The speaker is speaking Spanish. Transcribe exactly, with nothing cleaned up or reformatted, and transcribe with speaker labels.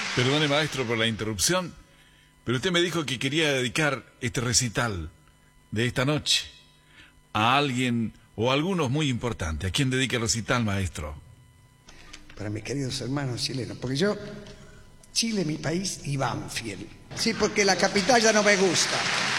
Speaker 1: Perdone, maestro, por la interrupción, pero usted me dijo que quería dedicar este recital de esta noche a alguien o a algunos muy importantes. ¿A quién dedica el recital, maestro?
Speaker 2: Para mis queridos hermanos chilenos, porque yo, Chile, mi país, y Banfield. Sí, porque la capital ya no me gusta.